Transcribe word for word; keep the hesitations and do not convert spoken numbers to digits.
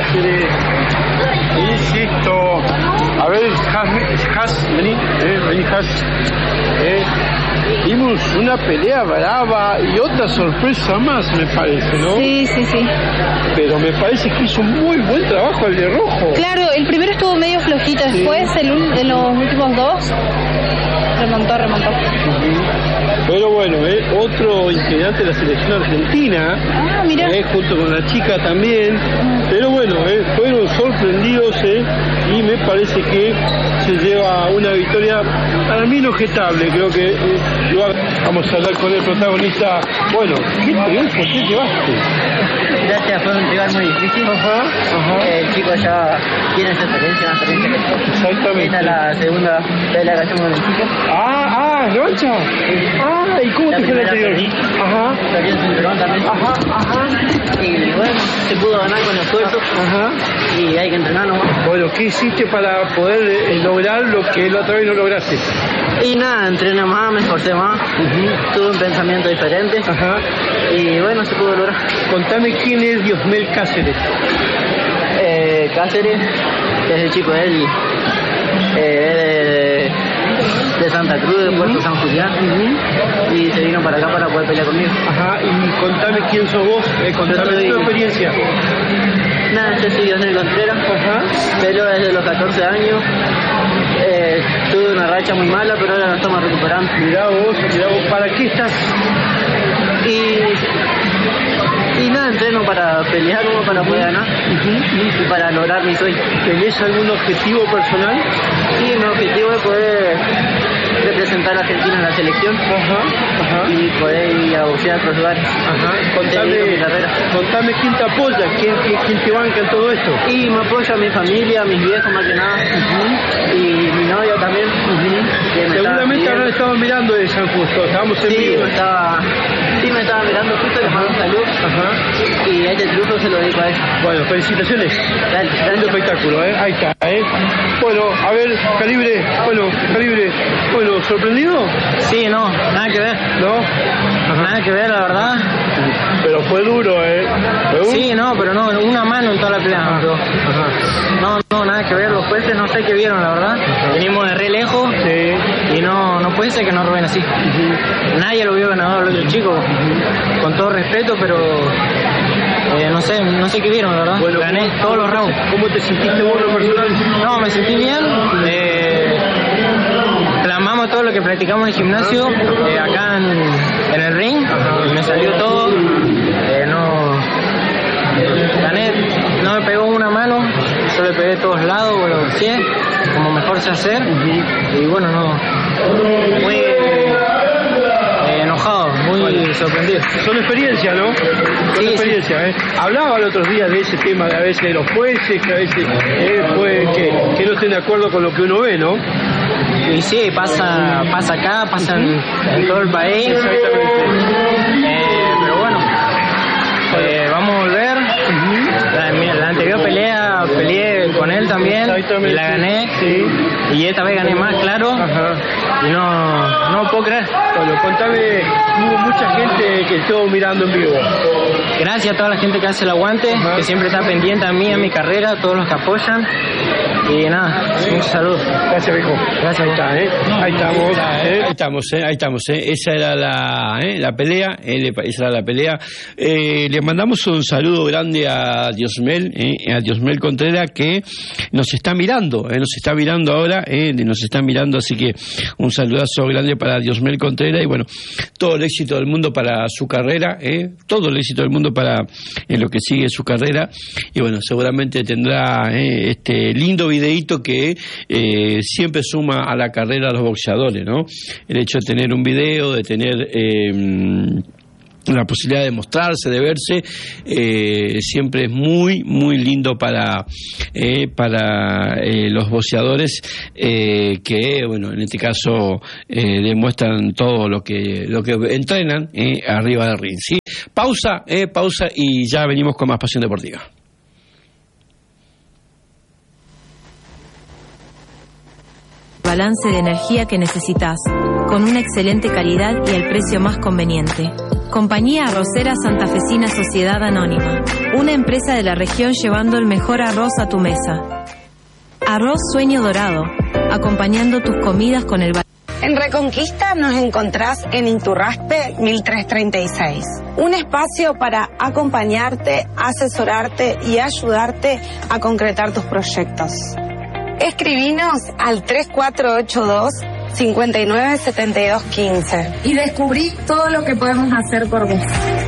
Cáceres. Insisto. A ver, Has, Has vení, eh, vení, Has. Eh. Vimos una pelea brava y otra sorpresa más, me parece, ¿no? Sí, sí, sí. Pero me parece que hizo un muy buen trabajo el de rojo. Claro, el primero estuvo medio flojito, Sí. después el, en los últimos dos remontó, remontó. Uh-huh. Pero bueno, eh, otro integrante de la selección argentina, Ah, mira. eh, junto con la chica también. Uh-huh. Pero bueno, eh, fueron sorprendidos eh, y me parece que se lleva una victoria para mí inobjetable. Creo que eh, lo ha... Vamos a hablar con el protagonista. Bueno, ¿qué te, ¿por qué llevaste? Gracias, fue un rival muy difícil. Ajá, ajá. El chico ya tiene esa experiencia, una experiencia que Exactamente. esta es la segunda pelea que hacemos con el chico. Ah, ah, ¿nocha? Ah, ¿y cómo La te fue la primera anterior? perdí. Ajá. Salió en cinturón también. Ajá, ajá. Y bueno, se pudo ganar con esfuerzo. Ajá. Y hay que entrenar nomás. Bueno, ¿qué hiciste para poder eh, lograr lo que la otra vez no lograste? Y nada, entrené más, me esforcé más. Uh-huh. Tuve un pensamiento diferente. Ajá. Y bueno, se pudo lograr. Contame quién es Diosmel Cáceres. Eh, Cáceres, que es el chico de él. Eh, de, de Santa Cruz, de Puerto San Julián. Uh-huh. Y se vino para acá para poder pelear conmigo. Ajá, y contame quién sos vos, eh, contame soy... tu experiencia. Nada, yo soy Diosnel Contreras, Ajá. pero desde los catorce años. Eh, tuve una racha muy mala, pero ahora la estamos recuperando. Mirá vos, mirá vos, ¿para qué estás? Y, y nada, entreno para pelear, uno para poder ganar uh-huh. y para lograr mi sueño. ¿Tenés algún objetivo personal? Sí, mi objetivo es poder representar a Argentina en la selección. Ajá, ajá. Y poder ir a boxear a otros lugares. Ajá. Contame, mi carrera. contame quién te apoya, quién, quién, quién te banca en todo esto. Y me apoya mi familia, mis viejos más que nada. Uh-huh. Y mi novia también. Uh-huh. Seguramente habrán estado mirando de San Justo, estábamos en sí, vivo. Me estaba, sí, me estaba mirando justo, le mando un saludo. Ajá. Y este triunfo se lo dedico a él. Bueno, felicitaciones. Gracias. Un espectáculo, ¿eh? Ahí está, ¿eh? Bueno, a ver, Calibre, bueno, Calibre, bueno, ¿sorprendido? Sí, no, nada que ver. ¿No? Ajá. Nada que ver, la verdad. Pero fue duro, ¿eh? ¿Fue duro? Sí, no, pero no, una mano en toda la pelea. Ajá. No, no, nada que ver, los jueces no sé qué vieron, la verdad. Ajá. Venimos de re lejos. Sí. Y no, no puede ser que nos roben así. Uh-huh. Nadie lo vio ganador, el otro chico. Uh-huh. Con todo respeto, pero... Eh, no sé, no sé qué vieron, la verdad. Bueno, gané todos los rounds. ¿Cómo te sentiste vos, lo personal? No, me sentí bien. Eh, plasmamos todo lo que practicamos en el gimnasio, eh, acá en, en el ring. Ajá. Me salió todo. Eh, no... Gané, no me pegó una mano, yo le pegué a todos lados, bueno, sí, como mejor sé hacer. Uh-huh. Y bueno, no... Muy... Eh, enojado, muy bueno. Sorprendido. Son experiencias, ¿no? Son sí, experiencias, sí. ¿eh? Hablaba el otro día de ese tema, de a veces de los jueces, que a veces eh, pues, que, que no estén de acuerdo con lo que uno ve, ¿no? Y sí, pasa, pasa acá, pasa en, en todo el país. Exactamente. Eh, pero bueno, eh, vamos a volver. Uh-huh. La, la anterior pelea peleé con él también y la gané. Sí. Y esta vez gané más, claro. Ajá. Y no, no puedo creer. Bueno, contame, hubo mucha gente que estuvo mirando en vivo. Gracias a toda la gente que hace el aguante, ajá, que siempre está pendiente a mí, a mi carrera, a todos los que apoyan. Y nada, muchos saludos. Gracias, viejo. Gracias. Ahí está, ¿eh? Ahí estamos, ¿eh? Ahí estamos, ¿eh? Ahí estamos, ¿eh? Esa era la, ¿eh? la pelea, ¿eh? Esa era la pelea. Eh, le mandamos un saludo grande a Diosmel, ¿eh? A Diosmel Contreras, que nos está mirando, ¿eh? Nos está mirando ahora, ¿eh? Nos está mirando, así que un saludazo grande para Diosmel Contreras y bueno, todo el éxito del mundo para su carrera, ¿eh? Todo el éxito del mundo para en lo que sigue su carrera y bueno, seguramente tendrá ¿eh? este lindo videíto que eh, siempre suma a la carrera de los boxeadores, ¿no? El hecho de tener un video, de tener eh, la posibilidad de mostrarse, de verse, eh, siempre es muy, muy lindo para eh, para eh, los boxeadores eh, que, bueno, en este caso eh, demuestran todo lo que lo que entrenan eh, arriba del ring, ¿sí? Pausa, eh, pausa y ya venimos con más Pasión Deportiva. Balance de energía que necesitas, con una excelente calidad y el precio más conveniente. Compañía Arrocera Santafesina Sociedad Anónima. una empresa de la región llevando el mejor arroz a tu mesa. Arroz Sueño Dorado, acompañando tus comidas con el... En Reconquista nos encontrás en Iturraspe mil trescientos treinta y seis. Un espacio para acompañarte, asesorarte y ayudarte a concretar tus proyectos. Escribinos al tres cuatro ocho dos, cinco nueve siete dos uno cinco y descubrí todo lo que podemos hacer por vos.